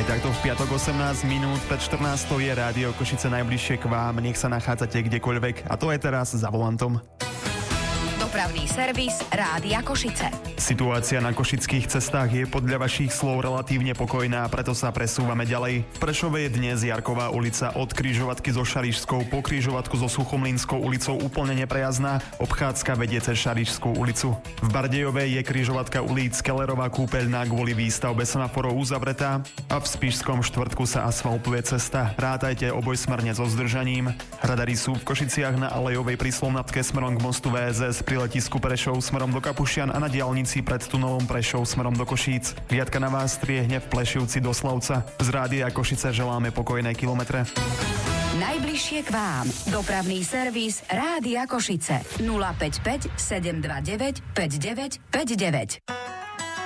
Aj takto v piatok 18 minút pred 14 je Rádio Košice najbližšie k vám. Nech sa nachádzate kdekoľvek. A to je teraz za volantom. Dopravný servis Rádia Košice. Situácia na košických cestách je podľa vašich slov relatívne pokojná, preto sa presúvame ďalej. V Prešove je dnes Jarková ulica od križovatky so Šarišskou po križovatku so Suchomlínskou ulicou úplne neprejazdná. Obchádzka vedie cez Šarišskú ulicu. V Bardejovej je križovatka ulic Kellerová kúpeľná kvôli výstavbe semaforov uzavretá a v Spišskom štvrtku sa asfaltuje cesta. Rátajte obojsmerne so zdržaním. Radary sú v Košiciach na Alejovej pri Slovnatke smerom k mostu VSS, pri letisku Prešov smerom do Kapušian a na diaľnici pred tunelom Prešov smerom do Košíc. Riadka na vás striehne v Plešivci do Slavca. Z Rádia Košice želáme pokojné kilometre. Najbližšie k vám. Dopravný servis Rádia Košice. 055 729 5959.